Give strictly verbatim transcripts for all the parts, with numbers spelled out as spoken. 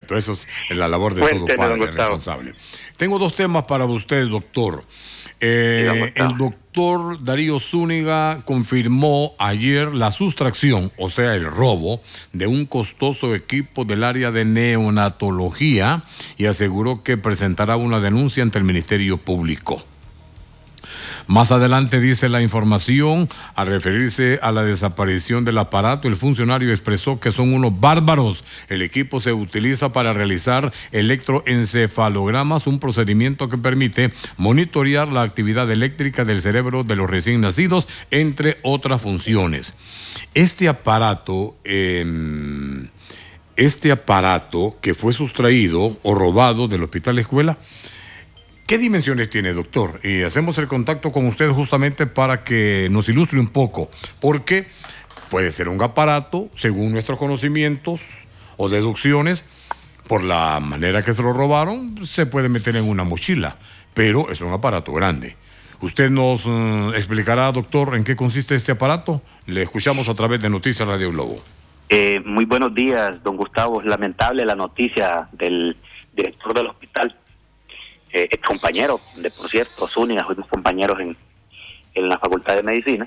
correcto. Eso es la labor de Cuénteme, todo padre don Gustavo. responsable. Tengo dos temas para usted, doctor. Eh, el doctor Darío Zúñiga confirmó ayer la sustracción, o sea, el robo, de un costoso equipo del área de neonatología y aseguró que presentará una denuncia ante el Ministerio Público. Más adelante dice la información, al referirse a la desaparición del aparato, el funcionario expresó que son unos bárbaros. El equipo se utiliza para realizar electroencefalogramas, un procedimiento que permite monitorear la actividad eléctrica del cerebro de los recién nacidos, entre otras funciones. Este aparato, eh, este aparato que fue sustraído o robado del Hospital Escuela, ¿qué dimensiones tiene, doctor? Y hacemos el contacto con usted justamente para que nos ilustre un poco, porque puede ser un aparato, según nuestros conocimientos o deducciones, por la manera que se lo robaron, se puede meter en una mochila, pero es un aparato grande. ¿Usted nos uh, explicará, doctor, en qué consiste este aparato? Le escuchamos a través de Noticias Radio Globo. Eh, muy buenos días, don Gustavo. Es lamentable la noticia del director del hospital. Eh, ex compañero, de por cierto, Zúñiga, fuimos compañeros en, en la Facultad de Medicina.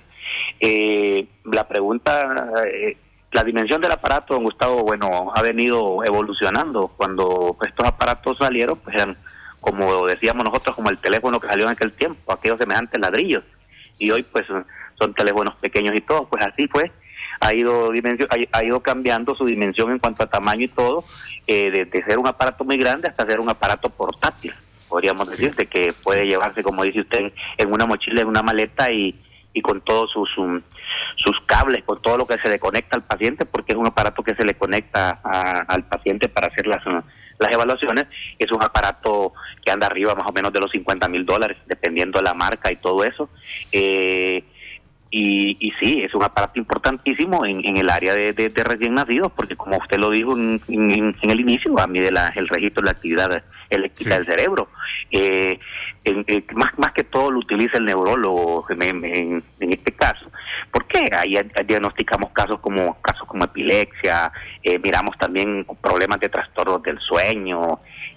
Eh, la pregunta, eh, la dimensión del aparato, don Gustavo, bueno, ha venido evolucionando. Cuando estos aparatos salieron, pues eran, como decíamos nosotros, como el teléfono que salió en aquel tiempo, aquellos semejantes ladrillos. Y hoy, pues, son teléfonos pequeños y todo. Pues así fue. Ha ido, dimensión, ha, ha ido cambiando su dimensión en cuanto a tamaño y todo, eh, de, de ser un aparato muy grande hasta ser un aparato portátil. Podríamos decirte, sí, que puede llevarse, como dice usted, en, en una mochila, en una maleta y, y con todos sus, um, sus cables, con todo lo que se le conecta al paciente, porque es un aparato que se le conecta a, al paciente para hacer las, las evaluaciones. Es un aparato que anda arriba más o menos de los cincuenta mil dólares, dependiendo de la marca y todo eso. Eh, Y, y sí, es un aparato importantísimo en, en el área de, de, de recién nacidos, porque como usted lo dijo en, en, en el inicio, a mí de la, el registro de la actividad eléctrica, sí, del cerebro. Eh, en, en, más, más que todo lo utiliza el neurólogo en, en, en este caso. ¿Por qué? Ahí diagnosticamos casos como casos como epilepsia, eh, miramos también problemas de trastornos del sueño,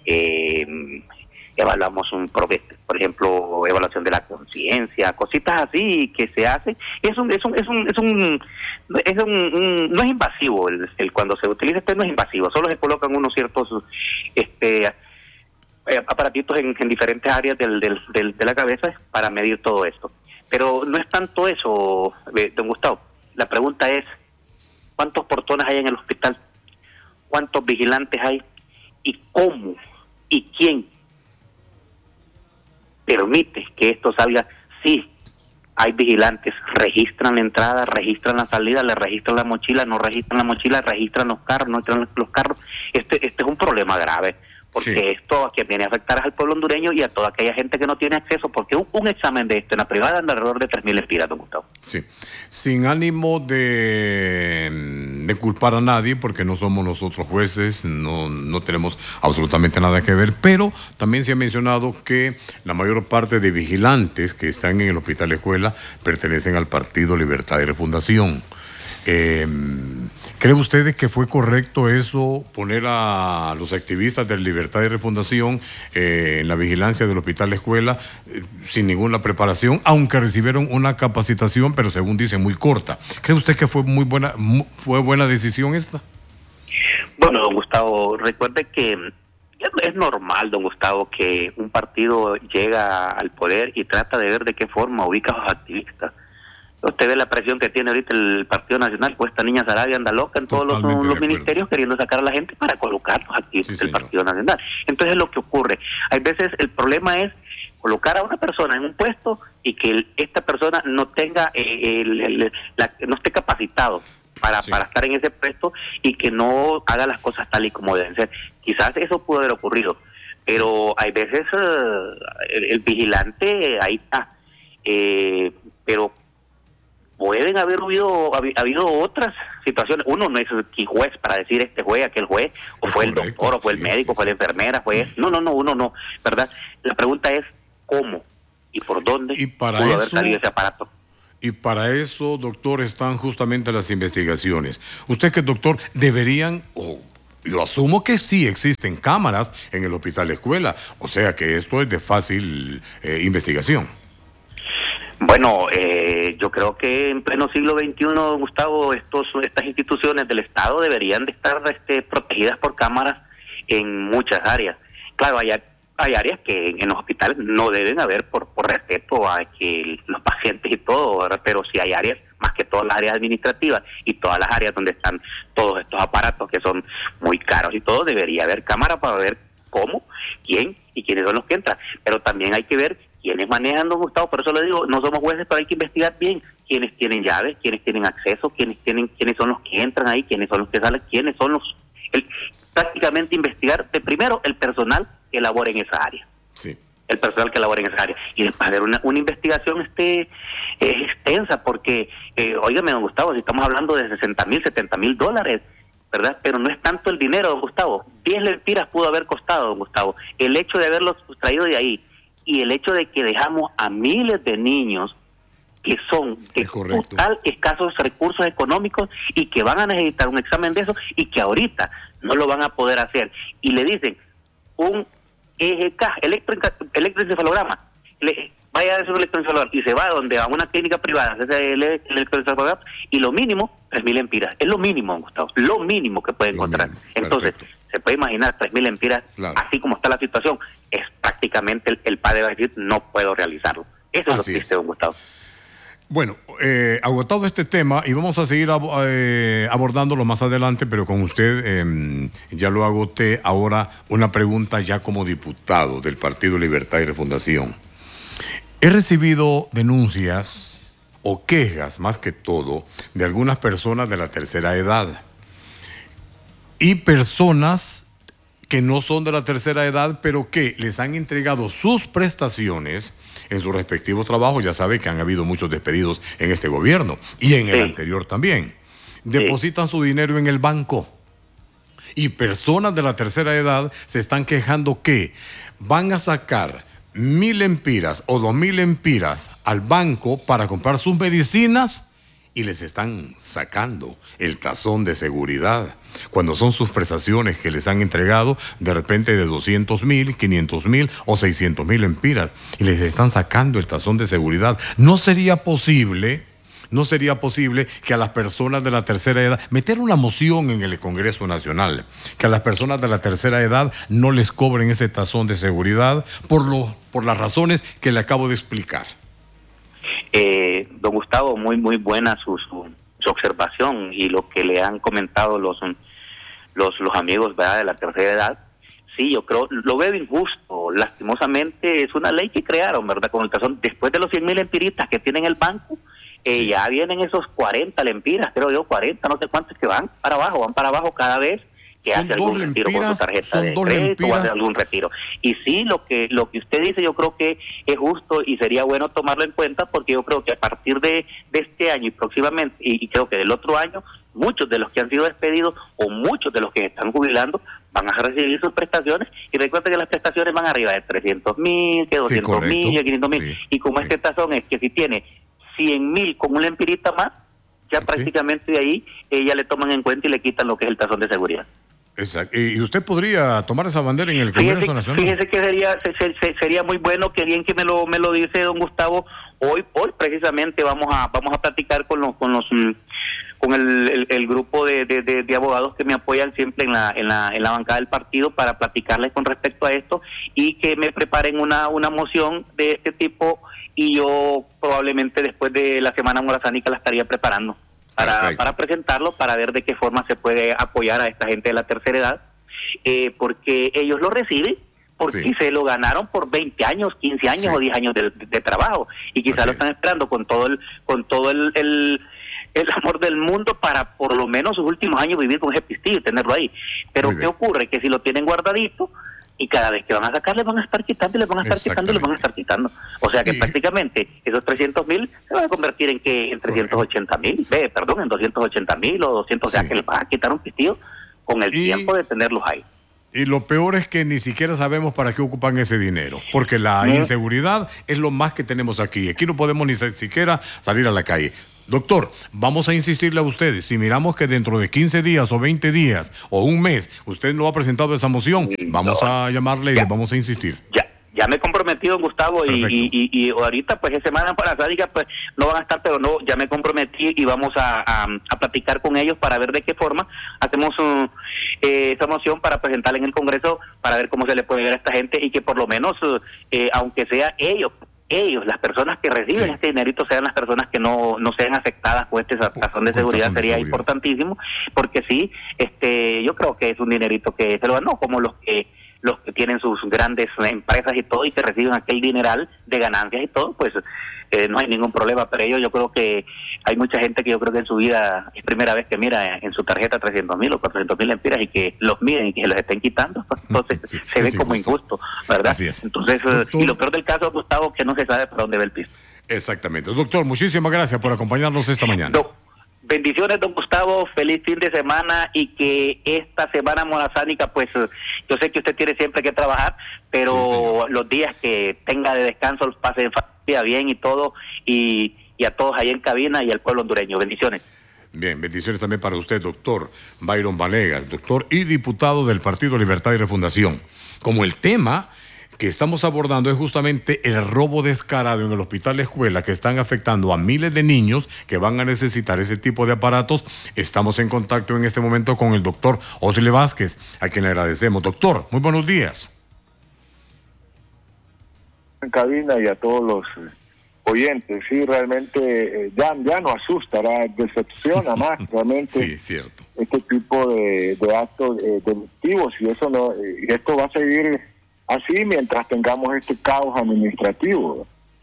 eh, evaluamos un, por ejemplo, evaluación de la conciencia, cositas así que se hacen. Es un, es un, es un, es un, es un, un no es invasivo el, el cuando se utiliza este no es invasivo, solo se colocan unos ciertos, este, aparatitos en, en diferentes áreas del, del, del, de la cabeza para medir todo esto. Pero no es tanto eso, eh, don Gustavo. La pregunta es, ¿cuántos portones hay en el hospital? ¿Cuántos vigilantes hay? ¿Y cómo? ¿Y quién permite que esto salga? Sí, hay vigilantes, registran la entrada, registran la salida, le registran la mochila, no registran la mochila, registran los carros, no registran los carros. Este, este es un problema grave, porque sí, esto que viene a afectar al pueblo hondureño y a toda aquella gente que no tiene acceso, porque un, un examen de esto en la privada anda alrededor de tres mil empiras, don Gustavo. Sí, sin ánimo de, de culpar a nadie, porque no somos nosotros jueces, no, no tenemos absolutamente nada que ver, pero también se ha mencionado que la mayor parte de vigilantes que están en el Hospital Escuela pertenecen al Partido Libertad y Refundación. Eh, ¿Creen ustedes que fue correcto eso, poner a los activistas de Libertad y Refundación eh, en la vigilancia del Hospital Escuela eh, sin ninguna preparación, aunque recibieron una capacitación, pero según dicen muy corta? ¿Cree usted que fue muy buena, muy, fue buena decisión esta? Bueno, don Gustavo, recuerde que es normal, don Gustavo, que un partido llega al poder y trata de ver de qué forma ubica a los activistas. Usted ve la presión que tiene ahorita el Partido Nacional, pues esta niña Sarabia anda loca en todos los, los ministerios queriendo sacar a la gente para colocar los activistas sí, del Partido Nacional. Entonces lo que ocurre, hay veces el problema es colocar a una persona en un puesto y que el, esta persona no tenga, eh, el, el, la, no esté capacitado para, sí, para estar en ese puesto y que no haga las cosas tal y como deben ser. Quizás eso pudo haber ocurrido, pero hay veces uh, el, el vigilante ahí está, eh, pero pueden haber habido, habido otras situaciones. Uno no es el juez para decir este juez, aquel juez, o fue el doctor, o fue el médico, fue la enfermera, fue... No, no, no, uno no, ¿verdad? La pregunta es cómo y por dónde y para pudo eso, haber salido ese aparato. Y para eso, doctor, están justamente las investigaciones. Usted que es doctor, deberían, o yo asumo que sí existen cámaras en el hospital escuela, o sea que esto es de fácil eh, investigación. Bueno, eh, yo creo que en pleno siglo veintiuno, Gustavo, estos, estas instituciones del Estado deberían de estar este, protegidas por cámaras en muchas áreas. Claro, hay, hay áreas que en, en los hospitales no deben haber por, por respeto a que los pacientes y todo, ¿verdad? Pero sí hay áreas, más que todas las áreas administrativas y todas las áreas donde están todos estos aparatos que son muy caros y todo, debería haber cámara para ver cómo, quién y quiénes son los que entran. Pero también hay que ver quiénes manejan, don Gustavo, por eso le digo, no somos jueces, pero hay que investigar bien quiénes tienen llaves, quiénes tienen acceso, quiénes tienen, quiénes son los que entran ahí, quiénes son los que salen, quiénes son los... El, prácticamente investigar de primero el personal que labora en esa área. Sí. El personal que labora en esa área. Y después hacer una, una investigación este eh, extensa, porque, eh, óigame, don Gustavo, si estamos hablando de sesenta mil, setenta mil dólares, ¿verdad? Pero no es tanto el dinero, don Gustavo. diez lempiras pudo haber costado, don Gustavo. El hecho de haberlos sustraído de ahí y el hecho de que dejamos a miles de niños que son de total escasos recursos económicos y que van a necesitar un examen de eso y que ahorita no lo van a poder hacer. Y le dicen, un E G K, electroencefalograma, le, vaya a hacer un electroencefalograma y se va donde a una clínica privada, hace el electroencefalograma y lo mínimo, tres mil empiras. Es lo mínimo, Gustavo, lo mínimo que puede encontrar. Mínimo. Entonces, perfecto. Se puede imaginar tres mil empiras, claro. Así como está la situación, es prácticamente el, el padre va a decir, no puedo realizarlo. Eso es así lo que dice don Gustavo. Bueno, eh, agotado este tema, y vamos a seguir ab eh, abordándolo más adelante, pero con usted eh, ya lo agoté. Ahora una pregunta ya como diputado del Partido Libertad y Refundación. He recibido denuncias o quejas, más que todo, de algunas personas de la tercera edad y personas que no son de la tercera edad, pero que les han entregado sus prestaciones en sus respectivos trabajos. Ya sabe que han habido muchos despedidos en este gobierno y en el sí. anterior también. Depositan sí. su dinero en el banco y personas de la tercera edad se están quejando que van a sacar mil empiras o dos mil empiras al banco para comprar sus medicinas y les están sacando el tazón de seguridad, cuando son sus prestaciones que les han entregado de repente de doscientos mil, quinientos mil o seiscientos mil empiras, y les están sacando el tazón de seguridad. ¿No sería posible, no sería posible que a las personas de la tercera edad, meter una moción en el Congreso Nacional, que a las personas de la tercera edad no les cobren ese tazón de seguridad por, lo, por las razones que le acabo de explicar? Eh, don Gustavo, muy muy buena su, su, su observación y lo que le han comentado los los, los amigos, ¿verdad?, de la tercera edad. Sí, yo creo, lo veo injusto. Lastimosamente es una ley que crearon, ¿verdad?, con el tazón. Después de los cien mil empiritas que tienen el banco, eh, ya vienen esos cuarenta lempiras, creo yo, cuarenta, no sé cuántos que van para abajo, van para abajo cada vez que hace algún retiro con su tarjeta de crédito o hace algún retiro. Y sí, lo que lo que usted dice yo creo que es justo y sería bueno tomarlo en cuenta, porque yo creo que a partir de, de este año y próximamente, y, y creo que del otro año, muchos de los que han sido despedidos o muchos de los que están jubilando van a recibir sus prestaciones, y recuerda que las prestaciones van arriba de trescientos mil, que doscientos mil, sí, que quinientos mil, sí, y como sí. este tazón es que si tiene cien mil con una empirita más, ya sí. prácticamente de ahí eh, ya le toman en cuenta y le quitan lo que es el tazón de seguridad. Exacto. ¿Y usted podría tomar esa bandera en el Congreso fíjese, Nacional? Fíjese que sería se, se, sería muy bueno, que bien que me lo me lo dice don Gustavo. Hoy hoy precisamente vamos a vamos a platicar con los con los con el, el, el grupo de, de, de, de abogados que me apoyan siempre en la en la en la bancada del partido, para platicarles con respecto a esto y que me preparen una una moción de este tipo, y yo probablemente después de la semana morazánica la estaría preparando. Para, para presentarlo, para ver de qué forma se puede apoyar a esta gente de la tercera edad, eh, porque ellos lo reciben, porque sí. se lo ganaron por veinte años, quince años sí. o diez años de, de, de trabajo, y quizás Así lo están es. esperando con todo el con todo el, el, el amor del mundo para por lo menos sus últimos años vivir con ese pistillo y tenerlo ahí. Pero ¿qué ocurre? Que si lo tienen guardadito, y cada vez que van a sacar les van a estar quitando, les van a estar quitando, les van a estar quitando. O sea que y... prácticamente esos trescientos mil se van a convertir en que en trescientos ochenta mil, eh, perdón, en doscientos ochenta mil o doscientos, sí. o sea que les van a quitar un pistillo con el y... tiempo de tenerlos ahí. Y lo peor es que ni siquiera sabemos para qué ocupan ese dinero, porque la ¿Mm? inseguridad es lo más que tenemos aquí. Aquí no podemos ni siquiera salir a la calle. Doctor, vamos a insistirle a ustedes, si miramos que dentro de quince días o veinte días o un mes usted no ha presentado esa moción, vamos no. a llamarle y le vamos a insistir. Ya. Ya me he comprometido, Gustavo, y, y, y, y ahorita, pues, esa semana para Sádica, pues, no van a estar, pero no, ya me comprometí y vamos a, a, a platicar con ellos para ver de qué forma hacemos uh, eh, esa moción para presentarla en el Congreso, para ver cómo se le puede ver a esta gente y que por lo menos, uh, eh, aunque sea ellos, ellos, las personas que reciben sí. este dinerito, sean las personas que no, no sean afectadas con esta razón de seguridad, sería seguridad. importantísimo, porque sí, este, yo creo que es un dinerito que se lo ganó, como los que los que tienen sus grandes empresas y todo y que reciben aquel dineral de ganancias y todo, pues eh, no hay ningún problema. Pero ellos, yo creo que hay mucha gente que yo creo que en su vida es primera vez que mira en su tarjeta trescientos mil o cuatrocientos mil lempiras y que los miden y que se los estén quitando, entonces sí, se ve como injusto, ¿verdad? Así es. Entonces, doctor, y lo peor del caso, Gustavo, que no se sabe para dónde va el piso. Exactamente. Doctor, muchísimas gracias por acompañarnos esta mañana. No. Bendiciones, don Gustavo, feliz fin de semana y que esta semana morazánica, pues yo sé que usted tiene siempre que trabajar, pero sí, los días que tenga de descanso los pase en familia bien y todo, y, y a todos ahí en cabina y al pueblo hondureño. Bendiciones. Bien, bendiciones también para usted, doctor Byron Vanegas, doctor y diputado del Partido Libertad y Refundación. Como el tema que estamos abordando es justamente el robo descarado en el hospital escuela que están afectando a miles de niños que van a necesitar ese tipo de aparatos. Estamos en contacto en este momento con el doctor Osle Vázquez, a quien le agradecemos. Doctor, muy buenos días. En cabina y a todos los oyentes, sí, realmente eh, ya, ya no asusta, ¿verdad? Decepciona más realmente sí, cierto. Este tipo de, de actos eh, delictivos y eso no, y esto va a seguir así mientras tengamos este caos administrativo.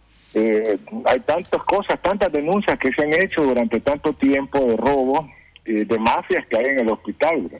Eh, hay tantas cosas, tantas denuncias que se han hecho durante tanto tiempo de robo, eh, de mafias que hay en el hospital, ¿verdad?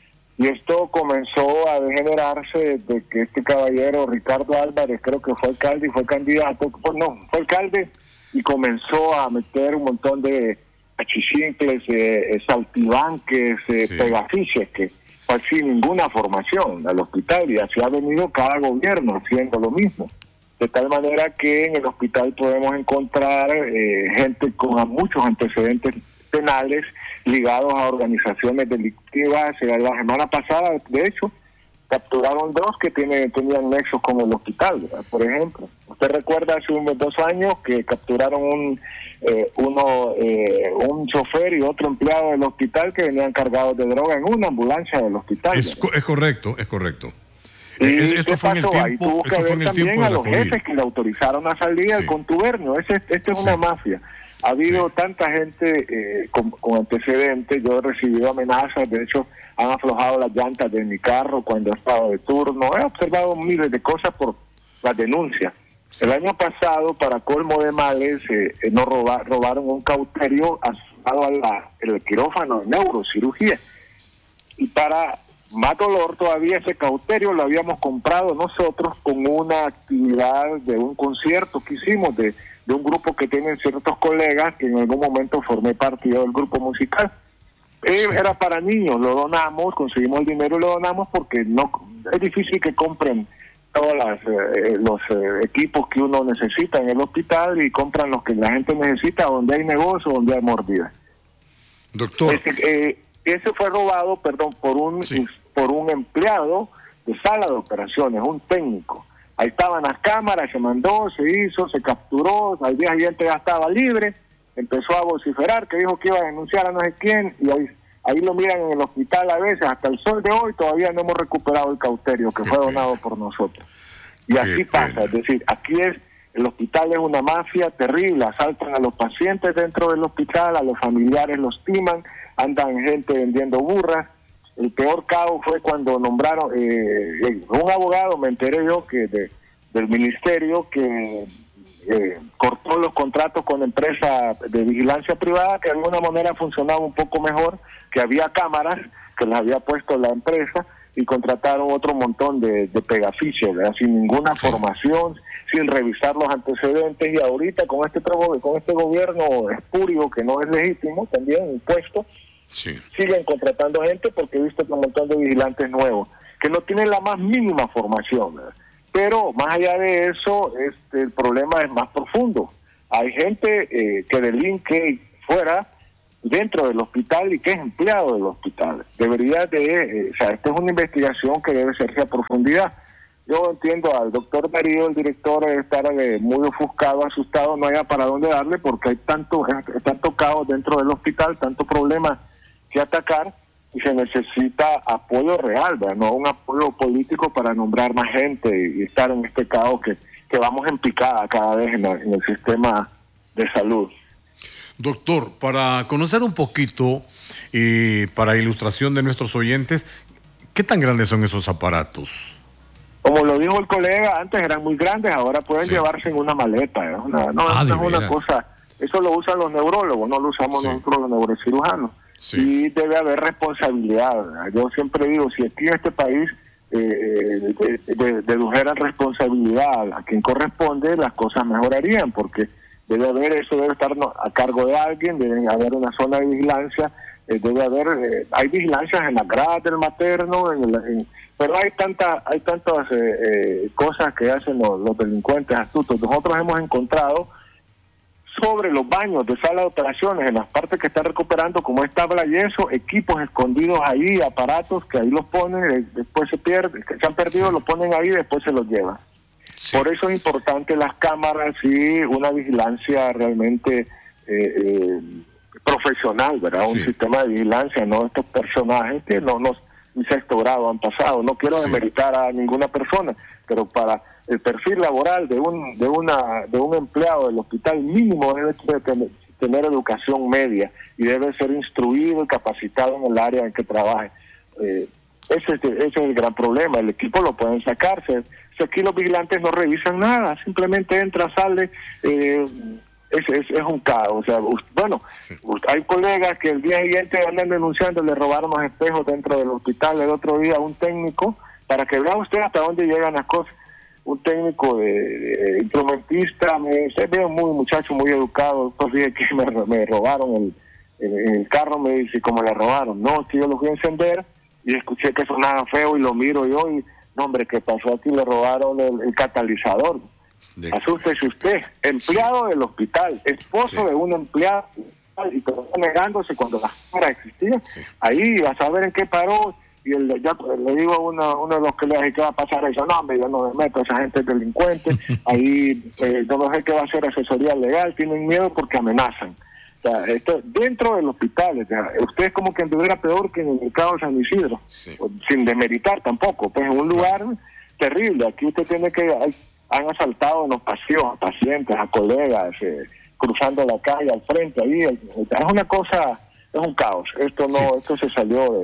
Y esto comenzó a degenerarse de que este caballero Ricardo Álvarez, creo que fue alcalde y fue candidato, pues no, fue alcalde y comenzó a meter un montón de achichincles, eh, saltibanques, eh, sí. pegafiches que sin ninguna formación al hospital, y así ha venido cada gobierno haciendo lo mismo, de tal manera que en el hospital podemos encontrar eh, gente con muchos antecedentes penales ligados a organizaciones delictivas. La semana pasada, de hecho, capturaron dos que tiene, tenían nexos con el hospital, ¿verdad? Por ejemplo, usted recuerda hace unos dos años que capturaron un eh, uno eh, un chofer y otro empleado del hospital que venían cargados de droga en una ambulancia del hospital. Es, es correcto, es correcto. ¿Y es, esto fue en el tiempo, ahí tuvo que ver también a los jefes que le autorizaron a salir al sí. contubernio. Ese, esta es sí. una mafia. Ha habido sí. tanta gente eh, con, con antecedentes. Yo he recibido amenazas, de hecho han aflojado las llantas de mi carro cuando he estado de turno. He observado miles de cosas por las denuncias. Sí. El año pasado, para colmo de males, eh, eh, nos roba, robaron un cauterio asociado a la, el quirófano de neurocirugía. Y para más dolor todavía, ese cauterio lo habíamos comprado nosotros con una actividad de un concierto que hicimos de, de un grupo que tienen ciertos colegas que en algún momento formé parte del grupo musical. Eh, era para niños, lo donamos, conseguimos el dinero y lo donamos porque no es difícil que compren todos las, eh, los eh, equipos que uno necesita en el hospital y compran los que la gente necesita donde hay negocio, donde hay mordida. Doctor. Este, eh, ese fue robado, perdón, por un sí. por un empleado de sala de operaciones, un técnico. Ahí estaban las cámaras, se mandó, se hizo, se capturó, al día siguiente ya estaba libre, empezó a vociferar que dijo que iba a denunciar a no sé quién, y ahí, ahí lo miran en el hospital a veces, hasta el sol de hoy todavía no hemos recuperado el cauterio que Qué fue donado pena. por nosotros. Y Qué así pasa, pena. es decir, aquí es, el hospital es una mafia terrible, asaltan a los pacientes dentro del hospital, a los familiares los timan, andan gente vendiendo burras. El peor caos fue cuando nombraron eh, un abogado, me enteré yo que de, del ministerio que eh, cortó los contratos con empresas de vigilancia privada que de alguna manera funcionaba un poco mejor, que había cámaras que las había puesto la empresa y contrataron otro montón de, de pegafiches, ¿verdad? Sin ninguna sí. formación, sin revisar los antecedentes, y ahorita con este con este gobierno espurio que no es legítimo, también impuesto, sí. siguen contratando gente porque he visto un montón de vigilantes nuevos que no tienen la más mínima formación, ¿verdad? Pero más allá de eso, este, el problema es más profundo. Hay gente eh, que delinque fuera, dentro del hospital y que es empleado del hospital. Debería de, eh, o sea, esta es una investigación que debe hacerse a profundidad. Yo entiendo al doctor Darío, el director, debe estar eh, muy ofuscado, asustado, no haya para dónde darle porque hay tanto, están tocados dentro del hospital, tanto problemas que atacar y se necesita apoyo real, ¿verdad? No un apoyo político para nombrar más gente y, y estar en este caos que, que vamos en picada cada vez en, la, en el sistema de salud. Doctor, para conocer un poquito y para ilustración de nuestros oyentes, ¿qué tan grandes son esos aparatos? Como lo dijo el colega, antes eran muy grandes, ahora pueden sí. llevarse en una maleta. ¿eh? Una, no, ah, no es una cosa, eso lo usan los neurólogos, no lo usamos sí. nosotros los neurocirujanos. Sí. Y debe haber responsabilidad. ¿verdad? Yo siempre digo, si aquí en este país eh, de, de, dedujeran responsabilidad a quien corresponde, las cosas mejorarían, porque debe haber, eso debe estar a cargo de alguien, debe haber una zona de vigilancia, eh, debe haber, eh, hay vigilancias en las gradas del materno, en el, en, pero hay tanta, hay tantas eh, eh, cosas que hacen los, los delincuentes astutos. Nosotros hemos encontrado sobre los baños de sala de operaciones, en las partes que están recuperando, como es tabla y eso, equipos escondidos ahí, aparatos que ahí los ponen, después se pierden, que se han perdido, sí. los ponen ahí y después se los llevan. Sí. Por eso es importante las cámaras y una vigilancia realmente eh, eh, profesional, ¿verdad? Sí. Un sistema de vigilancia, no estos personajes que no nos en sexto grado han pasado. No quiero sí. demeritar a ninguna persona, pero para el perfil laboral de un de una de un empleado del hospital mínimo debe tener, tener educación media y debe ser instruido y capacitado en el área en que trabaje. Eh, ese, ese es el gran problema. El equipo lo pueden sacarse. Si aquí los vigilantes no revisan nada, simplemente entra, sale, eh, es, es, es un caos. O sea, bueno, sí. hay colegas que el día siguiente andan denunciando, le robaron los espejos dentro del hospital, el otro día un técnico, para que vea usted hasta dónde llegan las cosas, un técnico de, de instrumentista, me se ve muy muchacho, muy educado, entonces que me, me robaron el, el, el carro, me dice, ¿cómo le robaron? No, es que yo lo fui a encender y escuché que sonaba feo y lo miro yo y no, hombre, ¿qué pasó aquí? Le robaron el, el catalizador. De... Asústese usted, empleado sí. del hospital, esposo sí. de un empleado, y todo negándose cuando la cámara existía. Sí. Ahí vas a ver en qué paró. Y el, ya, le digo a uno, uno de los que le dije, ¿qué va a pasar? Eso, no, hombre, yo no me meto, esa gente es delincuente. Ahí eh, yo no sé qué va a hacer asesoría legal, tienen miedo porque amenazan. O sea, esto dentro del hospital, o sea, usted es como que anduviera peor que en el mercado de San Isidro, sí. sin demeritar tampoco, pues en un lugar no. terrible. Aquí usted tiene que, hay, han asaltado en los pasillos a pacientes, a colegas, eh, cruzando la calle al frente, ahí, es una cosa, es un caos. Esto no, sí. esto se salió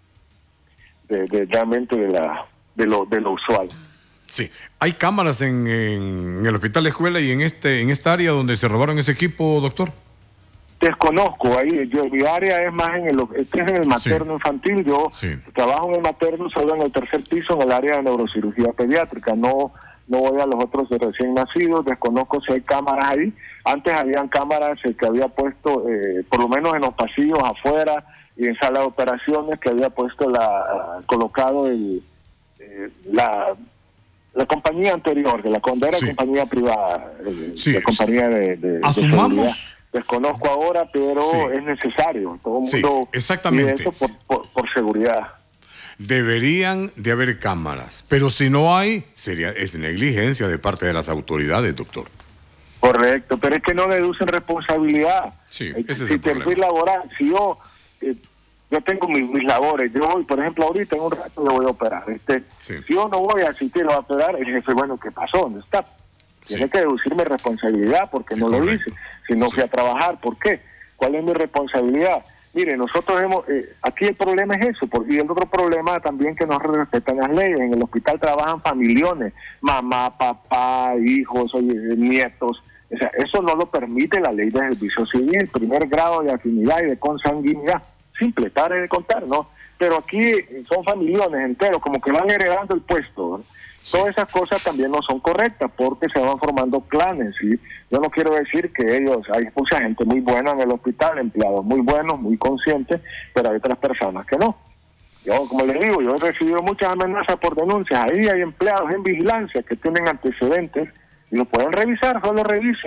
de, de, de realmente de la, de lo, de lo usual. Sí, hay cámaras en, en el hospital de escuela y en este, en esta área donde se robaron ese equipo, doctor. Desconozco ahí, yo, mi área es más en el, este es en el materno sí. infantil, yo sí. trabajo en el materno solo en el tercer piso en el área de neurocirugía pediátrica, no no voy a los otros de recién nacidos, desconozco si hay cámaras ahí, antes habían cámaras eh, que había puesto, eh, por lo menos en los pasillos afuera y en sala de operaciones, que había puesto la, colocado el, eh, la, la compañía anterior, de la cuando era sí. compañía privada, eh, sí. la compañía de, de, asumamos de desconozco ahora, pero sí. es necesario. Todo el mundo sí, exactamente. Eso por, por, por seguridad. Deberían de haber cámaras, pero si no hay, sería es negligencia de parte de las autoridades, doctor. Correcto, pero es que no deducen responsabilidad. Sí, ese si es el te problema. fui laboral, si yo eh, yo tengo mis, mis labores, yo voy, por ejemplo, ahorita en un rato yo voy a operar. Este, sí. Si yo no voy a asistir a operar, el jefe, bueno, ¿qué pasó? ¿Dónde está? Tiene sí. que deducirme responsabilidad porque es no correcto. Lo hice. Si no sí. fui a trabajar, ¿por qué? ¿Cuál es mi responsabilidad? Mire, nosotros hemos, eh, aquí el problema es eso, porque, y el otro problema también que no respetan las leyes. En el hospital trabajan familiones, mamá, papá, hijos, oye, nietos. O sea, eso no lo permite la ley de servicio civil, primer grado de afinidad y de consanguinidad. Simple, tarde de contar, ¿no? Pero aquí son familiones enteros, como que van heredando el puesto, ¿no? Todas esas cosas también no son correctas porque se van formando clanes, ¿sí? Yo no quiero decir que ellos, hay mucha gente muy buena en el hospital, empleados muy buenos, muy conscientes, pero hay otras personas que no. Yo, como les digo, yo he recibido muchas amenazas por denuncias. Ahí hay empleados en vigilancia que tienen antecedentes y lo pueden revisar, solo revisen.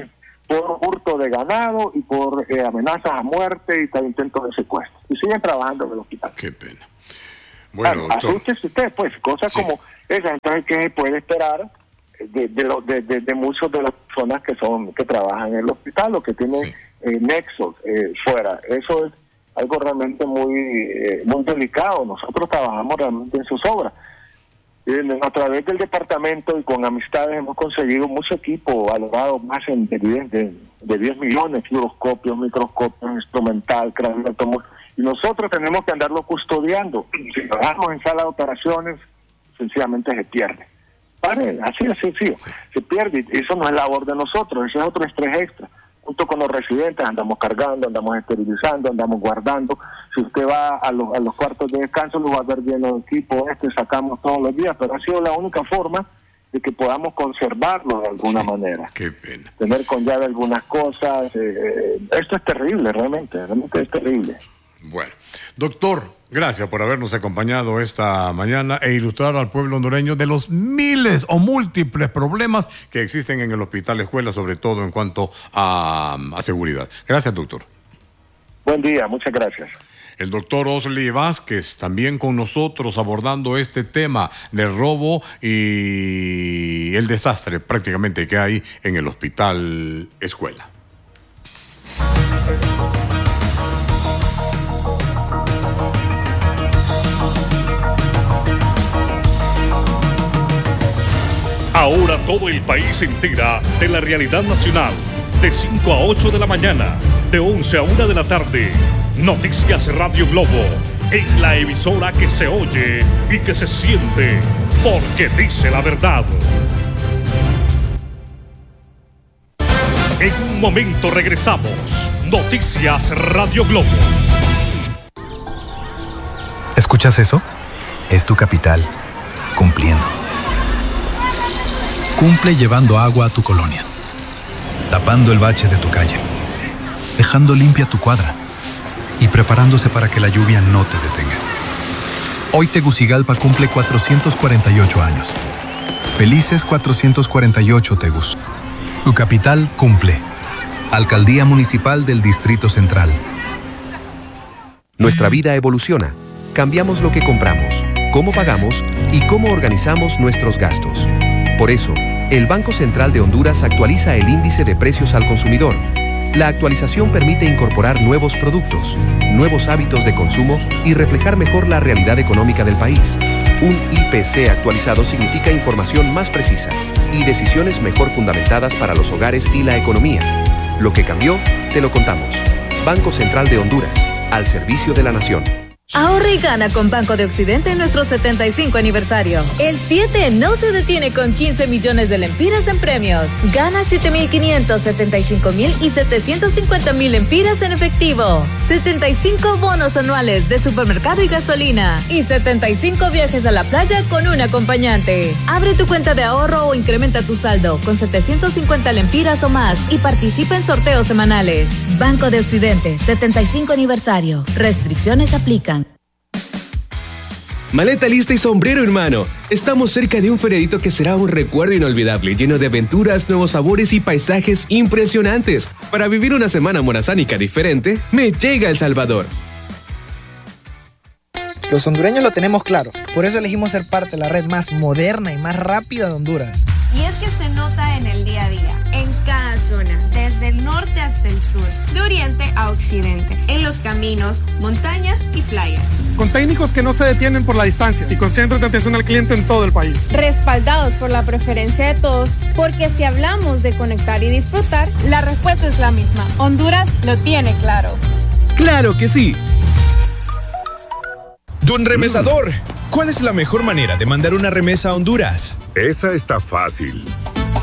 por hurto de ganado y por eh, amenazas a muerte y tal intento de secuestro. Y siguen trabajando en el hospital. Qué pena. Bueno, bueno asústese usted, pues, cosas sí. como esa. Entonces, ¿qué se puede esperar de, de, lo, de, de, de muchas de las personas que son que trabajan en el hospital o que tienen sí. eh, nexos eh, fuera? Eso es algo realmente muy, eh, muy delicado. Nosotros trabajamos realmente en sus obras. A través del departamento y con amistades hemos conseguido mucho equipo valorado más en de diez, de, de diez millones, giroscopios, microscopios, instrumental, craneotomos, y nosotros tenemos que andarlo custodiando. Si lo dejamos en sala de operaciones, sencillamente se pierde. ¿Vale? Así de sencillo. Sí. Se pierde, y eso no es labor de nosotros, eso es otro estrés extra. Junto con los residentes andamos cargando, andamos esterilizando, andamos guardando. Si usted va a los, a los cuartos de descanso, lo va a ver lleno de equipo, este sacamos todos los días, pero ha sido la única forma de que podamos conservarlo de alguna sí, manera. Qué pena. Tener con llave algunas cosas. Eh, esto es terrible, realmente, realmente es terrible. Bueno, doctor, gracias por habernos acompañado esta mañana e ilustrar al pueblo hondureño de los miles o múltiples problemas que existen en el hospital escuela, sobre todo en cuanto a, a seguridad. Gracias, doctor. Buen día, muchas gracias. El doctor Osli Vázquez también con nosotros abordando este tema del robo y el desastre prácticamente que hay en el hospital escuela. Ahora todo el país se entera de la realidad nacional. De cinco a ocho de la mañana, de once a una de la tarde. Noticias Radio Globo, en la emisora que se oye y que se siente, porque dice la verdad. En un momento regresamos. Noticias Radio Globo. ¿Escuchas eso? Es tu capital, cumpliendo. Cumple llevando agua a tu colonia, tapando el bache de tu calle, dejando limpia tu cuadra y preparándose para que la lluvia no te detenga. Hoy Tegucigalpa cumple cuatrocientos cuarenta y ocho años. Felices cuatrocientos cuarenta y ocho, Tegus. Tu capital cumple. Alcaldía Municipal del Distrito Central. Nuestra vida evoluciona. Cambiamos lo que compramos, cómo pagamos y cómo organizamos nuestros gastos. Por eso, el Banco Central de Honduras actualiza el índice de precios al consumidor. La actualización permite incorporar nuevos productos, nuevos hábitos de consumo y reflejar mejor la realidad económica del país. Un I P C actualizado significa información más precisa y decisiones mejor fundamentadas para los hogares y la economía. Lo que cambió, te lo contamos. Banco Central de Honduras, al servicio de la nación. Ahorra y gana con Banco de Occidente en nuestro setenta y cinco aniversario. El siete no se detiene con quince millones de lempiras en premios. Gana siete mil quinientos, setenta y cinco mil y setecientos cincuenta mil lempiras en efectivo. setenta y cinco bonos anuales de supermercado y gasolina. Y setenta y cinco viajes a la playa con un acompañante. Abre tu cuenta de ahorro o incrementa tu saldo con setecientos cincuenta lempiras o más y participa en sorteos semanales. Banco de Occidente, setenta y cinco aniversario. Restricciones aplican. Maleta lista y sombrero en mano. Estamos cerca de un feriadito que será un recuerdo inolvidable, lleno de aventuras, nuevos sabores y paisajes impresionantes. Para vivir una semana morazánica diferente, me llega El Salvador. Los hondureños lo tenemos claro, por eso elegimos ser parte de la red más moderna y más rápida de Honduras. Y es que se nota en el día a día, en cada zona, desde el norte hasta el sur, de oriente a occidente, en los caminos, montañas y playas. Con técnicos que no se detienen por la distancia y con centros de atención al cliente en todo el país. Respaldados por la preferencia de todos, porque si hablamos de conectar y disfrutar, la respuesta es la misma. Honduras lo tiene claro. ¡Claro que sí! Don Remesador, ¿cuál es la mejor manera de mandar una remesa a Honduras? Esa está fácil.